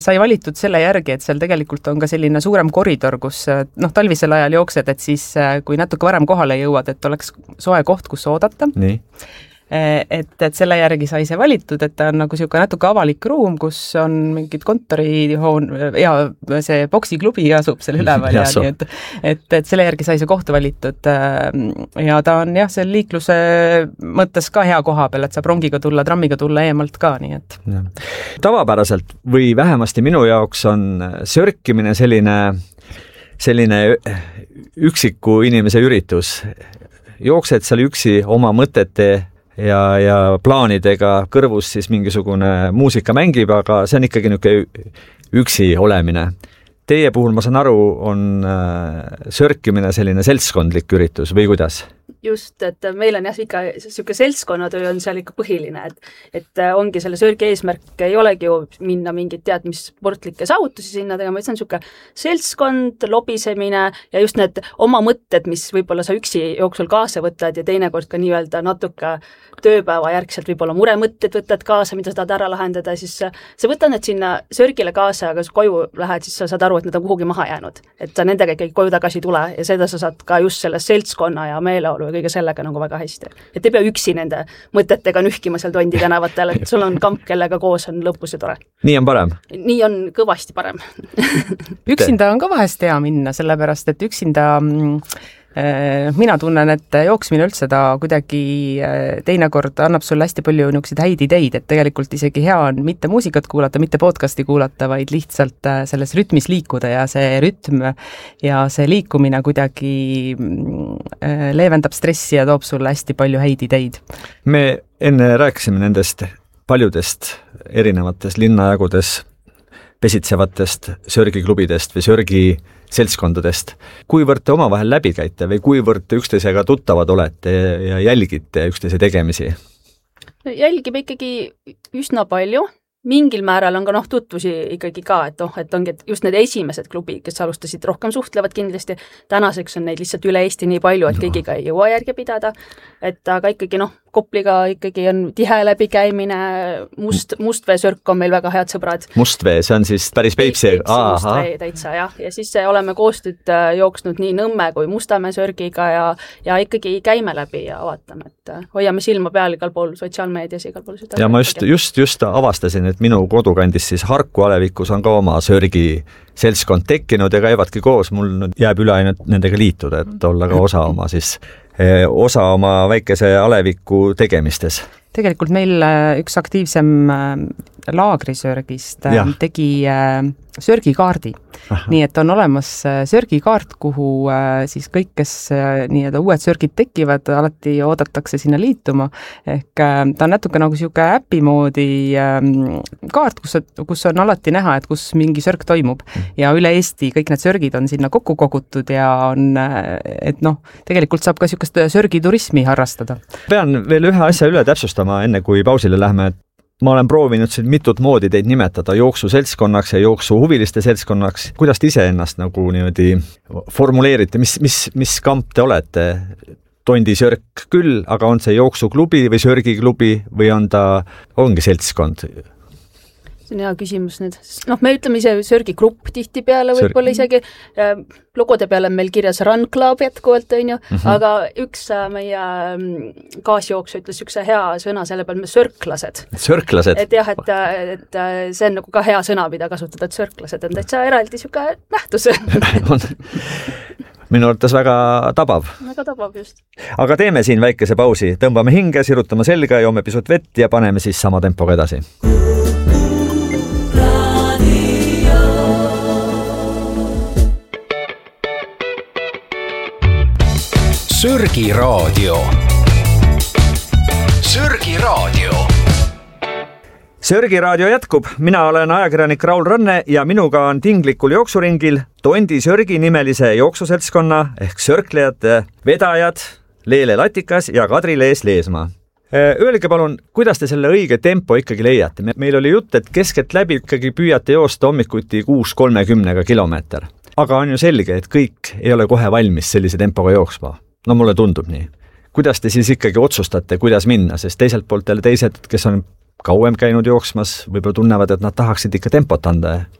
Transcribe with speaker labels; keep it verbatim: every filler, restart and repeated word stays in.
Speaker 1: sai valitud selle järgi, et seal tegelikult on ka selline suurem koridor, kus noh, talvisel ajal jooksed, et siis kui natuke varem kohale jõuad, et oleks soe koht, kus oodata.
Speaker 2: Nii.
Speaker 1: Et, et selle järgi sai see valitud, et ta on nagu siuke natuke avalik ruum, kus on mingid kontorihoon ja see boksiklubi asub selle üleval ja nii, et, et, et selle järgi sai see koht valitud ja ta on jah, see liikluse mõttes ka hea koha peal, et saab rongiga tulla, trammiga tulla eemalt ka, nii et.
Speaker 2: Ja. Tavapäraselt või vähemasti minu jaoks on sörkimine selline, selline üksiku inimese üritus. Jooksed seal üksi oma mõtete ja, ja plaanidega kõrvus siis mingisugune muusika mängib, aga see on ikkagi niisugune üksi olemine. Teie puhul, ma saan aru, on sörkimine selline seltskondlik üritus või kuidas?
Speaker 3: Just, et meil on jah ikka selline seltskonnatöö on seal ikka põhiline, et, et ongi selle sörgi eesmärk ei olegi ju minna mingit tead, mis sportlikke saavutusi sinna tegema, vaid see on selline seltskond, lobisemine ja just need oma mõtted, mis võib-olla sa üksi jooksul kaasa võtad ja teinekord ka nii-öelda natuke tööpäeva järgselt võib-olla muremõtted võtad kaasa, mida sa tahad ära lahendada, siis sa võtad need sinna sörgile kaasa, aga koju lähed, siis sa saad aru, et nad on kuhugi maha jäänud. Et sa nendega ikkagi koju tagasi tule ja seda sa saad ka just selle seltskonna ja meeleolu ja kõige sellega nagu väga hästi. Et ei pea üksi nende mõtetega nühkima seal Tondi tänavatel, et sul on kamp, kellega koos on lõpus ja tore.
Speaker 2: Nii on parem?
Speaker 3: Nii on kõvasti parem.
Speaker 1: Üksinda on ka vahest hea minna, sellepärast et üksinda mina tunnen, et jooksmine üldse ta kuidagi teinekord annab sulle hästi palju niisuguseid häid ideid, et tegelikult isegi hea on mitte muusikat kuulata, mitte podcasti kuulata, vaid lihtsalt selles rütmis liikuda ja see rütm ja see liikumine kuidagi leevendab stressi ja toob sulle hästi palju häid ideid.
Speaker 2: Me enne rääkisime nendest paljudest erinevates linnajagudes pesitsevatest sörgiklubidest või sörgi seltskondadest. Kuivõrd te omavahel läbi käite või kuivõrd te üksteisega tuttavad olete ja jälgite üksteise tegemisi?
Speaker 3: Jälgime ikkagi üsna palju. Mingil määral on ka noh, tutvusi ikkagi ka, et, oh, et ongi et just need esimesed klubi, kes alustasid rohkem suhtlevad kindlasti. Tänaseks on neid lihtsalt üle Eesti nii palju, et kõigiga ei jõua järgi pidada. Et aga ikkagi noh, Kopliga ikkagi on tihe läbikäimine, must, Mustvee sörk on meil väga head sõbrad.
Speaker 2: Mustvee, see on siis päris Peipsi?
Speaker 3: Mustvee täitsa, jah. Ja siis oleme koostööd jooksnud nii Nõmme kui Mustamäe sörgiga ja, ja ikkagi käime läbi ja vaatame, et hoiame silma peal igal pool sotsiaalmeedias igal pool.
Speaker 2: Ja ma just, just, just avastasin, et minu kodukandis siis Harku alevikus on ka oma sörgi seltskond tekkinud ja käivadki koos. Mul jääb üle ainult nendega liituda, et olla ka osa oma siis osa oma väikese aleviku tegemistes.
Speaker 1: Tegelikult meil üks aktiivsem laagrisörgist ja. tegi sörgikaardi. Aha. Nii et on olemas sörgikaart, kuhu siis kõik, kes nii-öelda uued sörgid tekivad, alati oodatakse sinna liituma. Ehk ta on natuke nagu siuke äpi moodi kaart, kus, kus on alati näha, et kus mingi sörg toimub. Ja üle Eesti kõik need sörgid on sinna kokku kogutud ja on, et noh, tegelikult saab ka siukest sörgiturismi harrastada.
Speaker 2: Pean veel ühe asja üle täpsustama, enne kui pausile lähme. Ma olen proovinud siin mitut moodi teid nimetada jooksu seltskonnaks ja jooksu huviliste seltskonnaks. Kuidas te ise ennast nagu niimoodi formuleerite? Mis, mis, mis kamp te olete? Tondi sörk küll, aga on see jooksuklubi või sörgiklubi või on ta, ongi seltskond?
Speaker 3: See on hea küsimus nüüd. Noh, me ütleme ise sörgigrupp tihti peale, võib-olla isegi äh, logode peale on meil kirjas Run Club jätkuvalt, on ju, mm-hmm. aga üks äh, meie kaasjooksu ütles üks hea sõna selle peal, me sörklased.
Speaker 2: Sörklased?
Speaker 3: Et jah, et, et see on nagu ka hea sõna, mida kasutada, et sörklased on täitsa eraldi siuke nähtus.
Speaker 2: Minu arvates väga tabav.
Speaker 3: Väga tabav, just.
Speaker 2: Aga teeme siin väikese pausi. Tõmbame hinge, sirutame selga, joome pisut vett ja paneme siis sama tempoga edasi.
Speaker 4: Sörgi raadio. Sörgi raadio.
Speaker 2: Sörgi raadio jätkub. Mina olen ajakirjanik Raul Ranne ja minuga on tinglikul jooksuringil Tondi Sörgi nimelise jooksuseltskonna ehk sörklejate vedajad Leele Latikas ja Kadri Lees-Leesmaa. Öelge palun, kuidas te selle õige tempo ikkagi leiate? Meil oli jutt, et keskelt läbi ikkagi püüate joosta hommikuti kuus kolmekümnega kilomeeter. Aga on ju selge, et kõik ei ole kohe valmis sellise tempoga jooksma. No mulle tundub nii. Kuidas te siis ikkagi otsustate, kuidas minna? Sest teiselt poolt jälle teised, kes on kauem käinud jooksmas, võib-olla tunnevad, et nad tahaksid ikka tempot anda